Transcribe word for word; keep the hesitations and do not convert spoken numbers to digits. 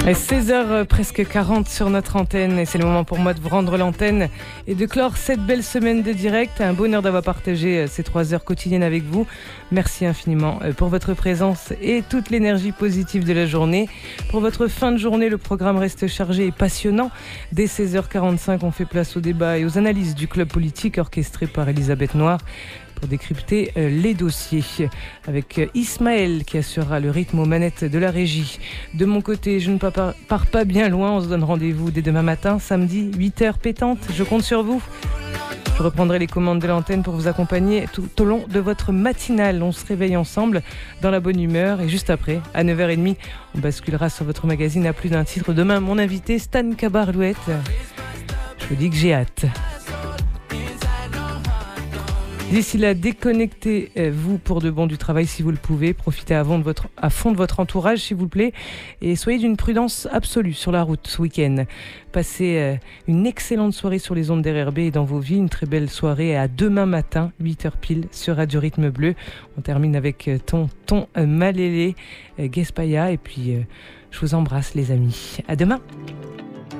seize heures presque quarante sur notre antenne et c'est le moment pour moi de vous rendre l'antenne et de clore cette belle semaine de direct. Un bonheur d'avoir partagé ces trois heures quotidiennes avec vous. Merci infiniment pour votre présence et toute l'énergie positive de la journée. Pour votre fin de journée, le programme reste chargé et passionnant. Dès seize heures quarante-cinq, on fait place au débat et aux analyses du club politique orchestré par Elisabeth Noir pour décrypter les dossiers avec Ismaël qui assurera le rythme aux manettes de la régie. De mon côté, je ne pars pas bien loin, on se donne rendez-vous dès demain matin, samedi, huit heures pétantes, je compte sur vous. Je reprendrai les commandes de l'antenne pour vous accompagner tout au long de votre matinale. On se réveille ensemble dans la bonne humeur et juste après, à neuf heures trente, on basculera sur votre magazine à plus d'un titre. Demain, mon invité Stan Cabarlouette. Je vous dis que j'ai hâte. D'ici là, déconnectez-vous pour de bon du travail si vous le pouvez. Profitez à fond de votre, à fond de votre entourage, s'il vous plaît. Et soyez d'une prudence absolue sur la route ce week-end. Passez une excellente soirée sur les ondes d'R R B et dans vos vies. Une très belle soirée. À demain matin, huit heures pile, sur Radio Rythme Bleu. On termine avec Tonton Malélé, Guespaya. Et puis, je vous embrasse, les amis. À demain.